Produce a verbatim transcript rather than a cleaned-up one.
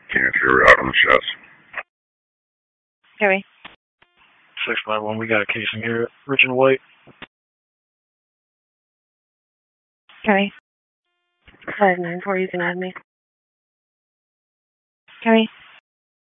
Can't hear out on the chest. Harry. six five one, we got a case in here. Rich and White. Harry. five nine four, you can add me. Harry.